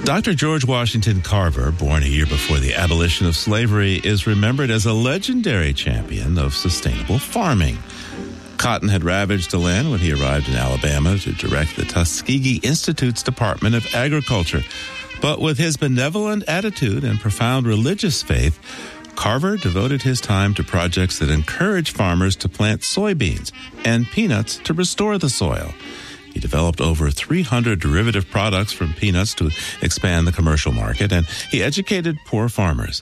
Dr. George Washington Carver, born a year before the abolition of slavery, is remembered as a legendary champion of sustainable farming. Cotton had ravaged the land when he arrived in Alabama to direct the Tuskegee Institute's Department of Agriculture. But with his benevolent attitude and profound religious faith, Carver devoted his time to projects that encourage farmers to plant soybeans and peanuts to restore the soil. He developed over 300 derivative products from peanuts to expand the commercial market, and he educated poor farmers.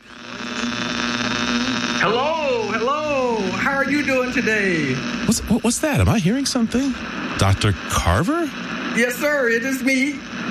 Hello. How are you doing today? What's that? Am I hearing something? Dr. Carver? Yes, sir. It is me.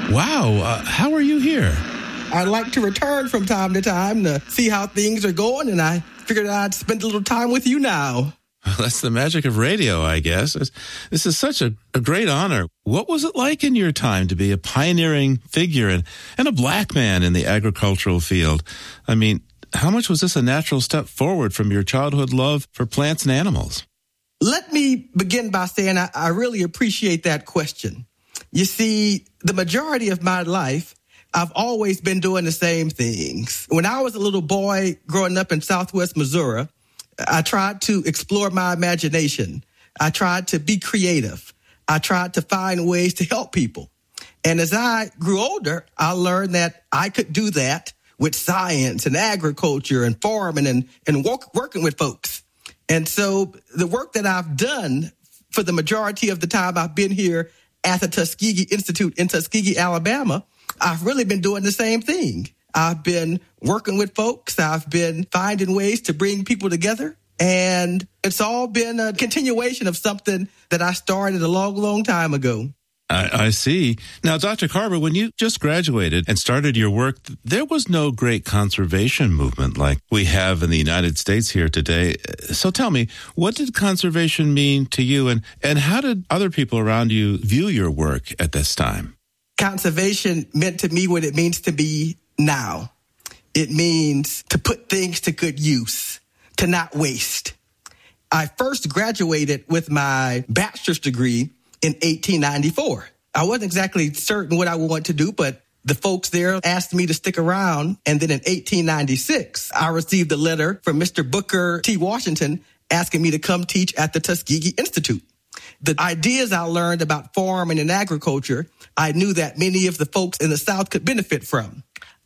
Wow. How are you here? I like to return from time to time to see how things are going, and I figured I'd spend a little time with you now. That's the magic of radio, I guess. This is such a great honor. What was it like in your time to be a pioneering figure and a black man in the agricultural field? I mean, how much was this a natural step forward from your childhood love for plants and animals? Let me begin by saying I really appreciate that question. You see, the majority of my life, I've always been doing the same things. When I was a little boy growing up in Southwest Missouri, I tried to explore my imagination. I tried to be creative. I tried to find ways to help people. And as I grew older, I learned that I could do that with science and agriculture and farming and working with folks. And so the work that I've done for the majority of the time I've been here at the Tuskegee Institute in Tuskegee, Alabama, I've really been doing the same thing. I've been working with folks. I've been finding ways to bring people together. And it's all been a continuation of something that I started a long, long time ago. I see. Now, Dr. Carver, when you just graduated and started your work, there was no great conservation movement like we have in the United States here today. So tell me, what did conservation mean to you, and how did other people around you view your work at this time? Conservation meant to me what it means to be now. It means to put things to good use, to not waste. I first graduated with my bachelor's degree in 1894. I wasn't exactly certain what I wanted to do, but the folks there asked me to stick around. And then in 1896, I received a letter from Mr. Booker T. Washington asking me to come teach at the Tuskegee Institute. The ideas I learned about farming and agriculture, I knew that many of the folks in the South could benefit from.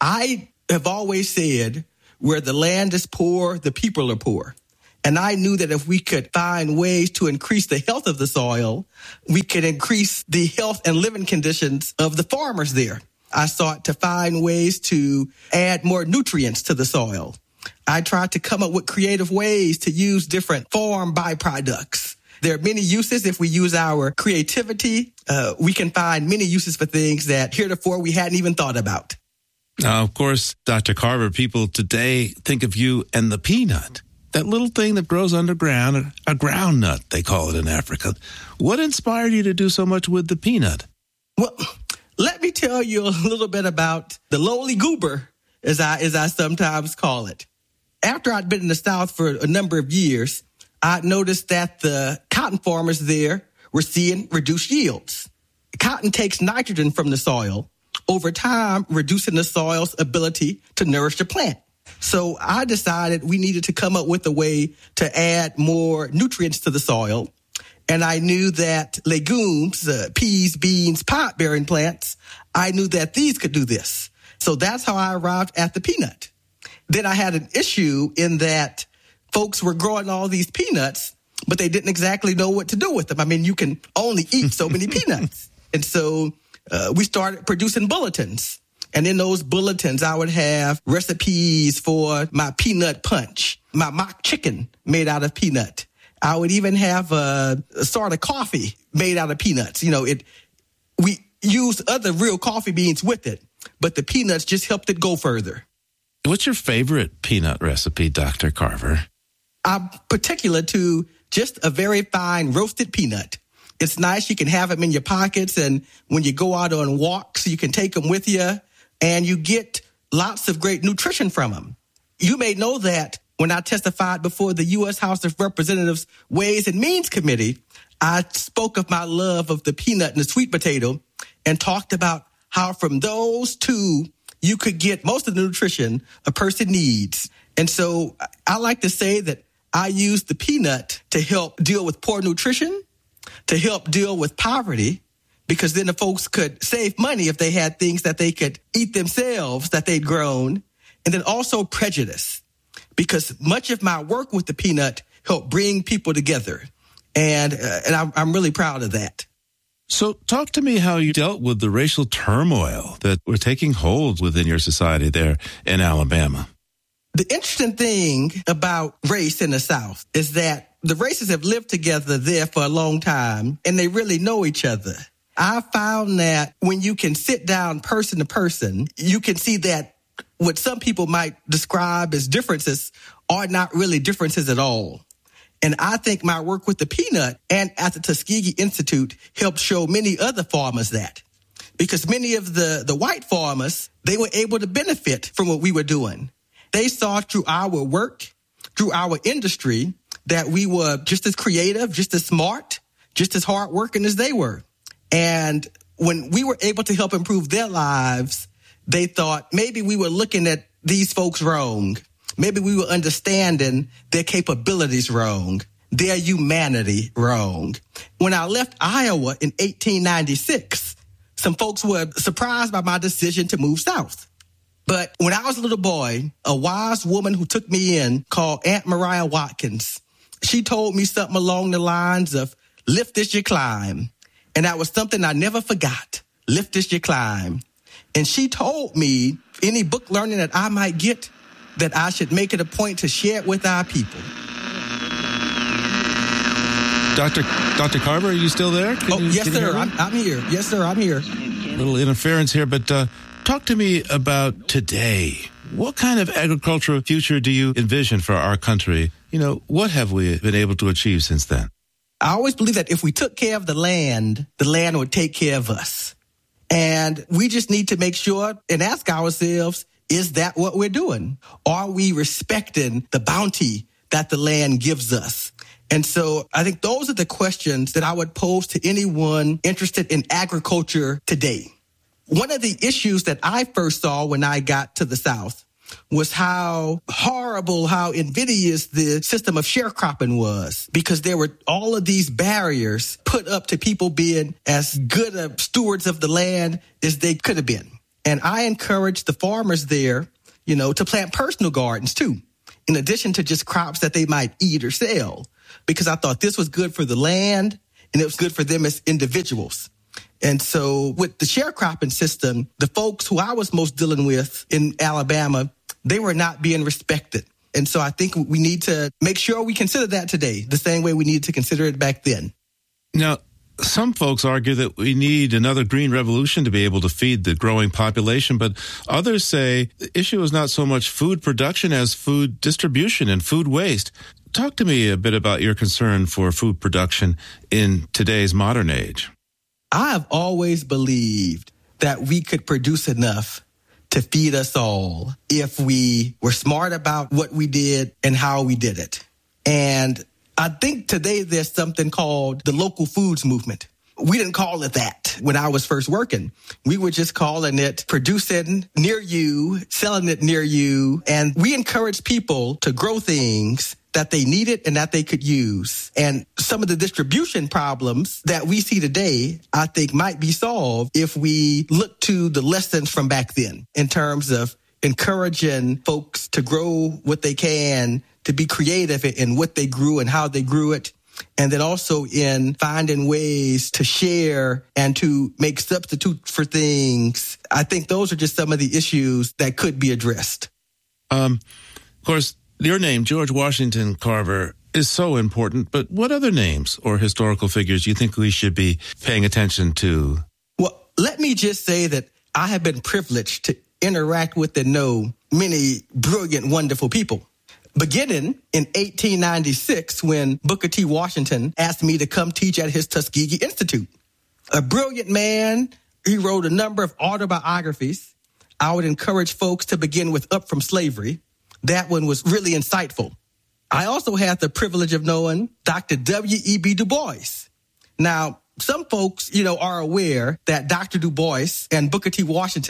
I have always said, where the land is poor, the people are poor. And I knew that if we could find ways to increase the health of the soil, we could increase the health and living conditions of the farmers there. I sought to find ways to add more nutrients to the soil. I tried to come up with creative ways to use different farm byproducts. There are many uses. If we use our creativity, we can find many uses for things that heretofore we hadn't even thought about. Now, of course, Dr. Carver, people today think of you and the peanut, that little thing that grows underground, a groundnut, they call it in Africa. What inspired you to do so much with the peanut? Well, let me tell you a little bit about the lowly goober, as I sometimes call it. After I'd been in the South for a number of years, I noticed that the cotton farmers there were seeing reduced yields. Cotton takes nitrogen from the soil, over time reducing the soil's ability to nourish the plant. So I decided we needed to come up with a way to add more nutrients to the soil. And I knew that legumes, peas, beans, pot-bearing plants, I knew that these could do this. So that's how I arrived at the peanut. Then I had an issue in that folks were growing all these peanuts, but they didn't exactly know what to do with them. I mean, you can only eat so many peanuts. And so we started producing bulletins. And in those bulletins, I would have recipes for my peanut punch, my mock chicken made out of peanut. I would even have a sort of coffee made out of peanuts. You know, we used other real coffee beans with it, but the peanuts just helped it go further. What's your favorite peanut recipe, Dr. Carver? I'm particular to just a very fine roasted peanut. It's nice. You can have them in your pockets, and when you go out on walks, you can take them with you, and you get lots of great nutrition from them. You may know that when I testified before the U.S. House of Representatives Ways and Means Committee, I spoke of my love of the peanut and the sweet potato and talked about how from those two, you could get most of the nutrition a person needs. And so I like to say that I use the peanut to help deal with poor nutrition, to help deal with poverty, because then the folks could save money if they had things that they could eat themselves that they'd grown, and then also prejudice, because much of my work with the peanut helped bring people together, and I'm really proud of that. So talk to me how you dealt with the racial turmoil that were taking hold within your society there in Alabama. The interesting thing about race in the South is that the races have lived together there for a long time, and they really know each other. I found that when you can sit down person to person, you can see that what some people might describe as differences are not really differences at all. And I think my work with the peanut and at the Tuskegee Institute helped show many other farmers that. Because many of the white farmers, they were able to benefit from what we were doing. They saw through our work, through our industry, that we were just as creative, just as smart, just as hardworking as they were. And when we were able to help improve their lives, they thought maybe we were looking at these folks wrong. Maybe we were understanding their capabilities wrong, their humanity wrong. When I left Iowa in 1896, some folks were surprised by my decision to move south. But when I was a little boy, a wise woman who took me in called Aunt Mariah Watkins, she told me something along the lines of, lift as you climb. And that was something I never forgot. Lift as you climb. And she told me any book learning that I might get, that I should make it a point to share it with our people. Dr. Carver, are you still there? Yes, sir. I'm here. Yes, sir. I'm here. A little interference here, but talk to me about today. What kind of agricultural future do you envision for our country? You know, what have we been able to achieve since then? I always believe that if we took care of the land would take care of us. And we just need to make sure and ask ourselves, is that what we're doing? Are we respecting the bounty that the land gives us? And so I think those are the questions that I would pose to anyone interested in agriculture today. One of the issues that I first saw when I got to the South was how horrible, how invidious the system of sharecropping was, because there were all of these barriers put up to people being as good of stewards of the land as they could have been. And I encouraged the farmers there, to plant personal gardens too, in addition to just crops that they might eat or sell, because I thought this was good for the land and it was good for them as individuals. And so with the sharecropping system, the folks who I was most dealing with in Alabama, they were not being respected. And so I think we need to make sure we consider that today, the same way we needed to consider it back then. Now, some folks argue that we need another green revolution to be able to feed the growing population, but others say the issue is not so much food production as food distribution and food waste. Talk to me a bit about your concern for food production in today's modern age. I have always believed that we could produce enough to feed us all if we were smart about what we did and how we did it. And I think today there's something called the local foods movement. We didn't call it that when I was first working. We were just calling it producing near you, selling it near you. And we encourage people to grow things that they needed and that they could use. And some of the distribution problems that we see today, I think might be solved if we look to the lessons from back then in terms of encouraging folks to grow what they can, to be creative in what they grew and how they grew it. And then also in finding ways to share and to make substitutes for things. I think those are just some of the issues that could be addressed. Of course, your name, George Washington Carver, is so important, but what other names or historical figures do you think we should be paying attention to? Well, let me just say that I have been privileged to interact with and know many brilliant, wonderful people. Beginning in 1896, when Booker T. Washington asked me to come teach at his Tuskegee Institute. A brilliant man, he wrote a number of autobiographies. I would encourage folks to begin with Up From Slavery. That one was really insightful. I also had the privilege of knowing Dr. W.E.B. Du Bois. Now, some folks, are aware that Dr. Du Bois and Booker T. Washington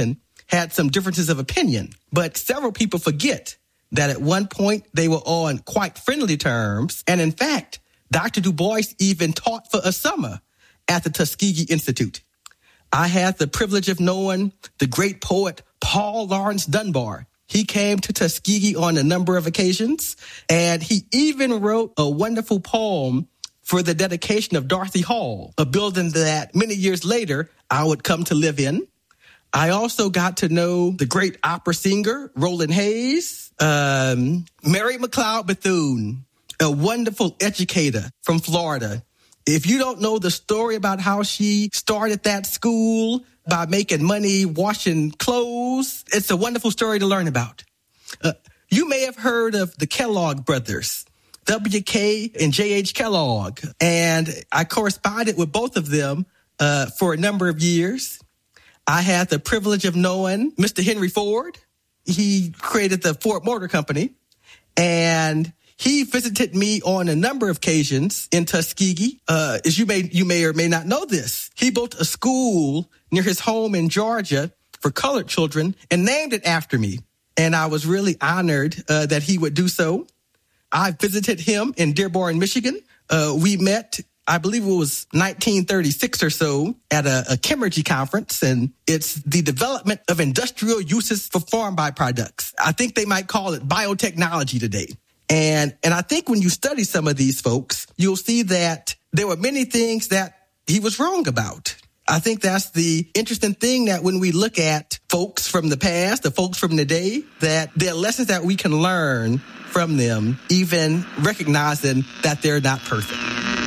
had some differences of opinion, but several people forget that at one point they were on quite friendly terms. And in fact, Dr. Du Bois even taught for a summer at the Tuskegee Institute. I had the privilege of knowing the great poet Paul Laurence Dunbar. He came to Tuskegee on a number of occasions, and he even wrote a wonderful poem for the dedication of Dorothy Hall, a building that many years later I would come to live in. I also got to know the great opera singer, Roland Hayes, Mary McLeod Bethune, a wonderful educator from Florida. If you don't know the story about how she started that school by making money washing clothes, it's a wonderful story to learn about. You may have heard of the Kellogg brothers, W.K. and J.H. Kellogg, and I corresponded with both of them for a number of years. I had the privilege of knowing Mr. Henry Ford. He created the Ford Motor Company, and he visited me on a number of occasions in Tuskegee. As you may or may not know this, he built a school near his home in Georgia for colored children and named it after me. And I was really honored that he would do so. I visited him in Dearborn, Michigan. We met, I believe it was 1936 or so, at a Chemergy conference, and it's the development of industrial uses for farm byproducts. I think they might call it biotechnology today. And I think when you study some of these folks, you'll see that there were many things that he was wrong about. I think that's the interesting thing, that when we look at folks from the past, the folks from the day, that there are lessons that we can learn from them, even recognizing that they're not perfect.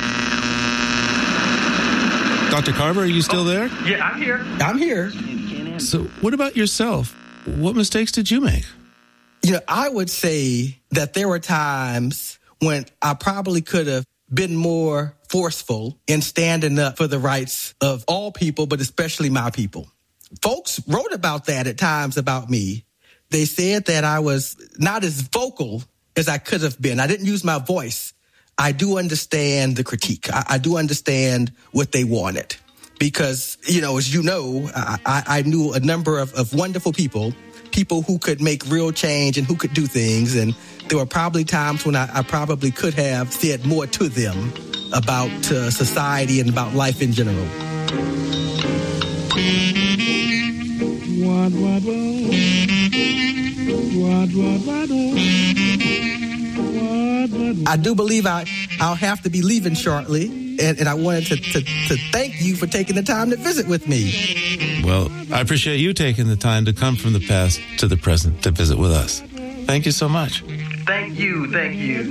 Dr. Carver, are you still there? Yeah, I'm here. I'm here. So what about yourself? What mistakes did you make? You know, I would say that there were times when I probably could have been more forceful in standing up for the rights of all people, but especially my people. Folks wrote about that at times about me. They said that I was not as vocal as I could have been. I didn't use my voice. I do understand the critique. I do understand what they wanted. Because, you know, as you know, I knew a number of wonderful people who could make real change and who could do things. And there were probably times when I probably could have said more to them about society and about life in general. I do believe I'll have to be leaving shortly, and I wanted to thank you for taking the time to visit with me. Well, I appreciate you taking the time to come from the past to the present to visit with us. Thank you so much. Thank you.